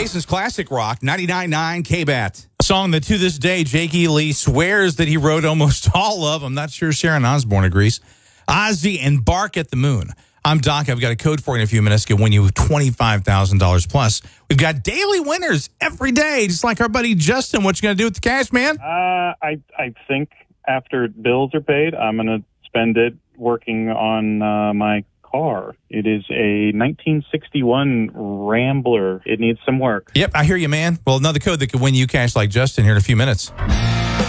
Mason's Classic Rock, 99.9 KBAT. A song that to this day, Jake E. Lee swears that he wrote almost all of. I'm not sure Sharon Osbourne agrees. Ozzy and Bark at the Moon. I'm Doc. I've got a code for you in a few minutes. Can win you $25,000 plus. We've got daily winners every day, just like our buddy Justin. What you going to do with the cash, man? I think after bills are paid, I'm going to spend it working on my car. It is a 1961 Rambler. It needs some work. Yep, I hear you, man. Well, another code that could win you cash like Justin here in a few minutes.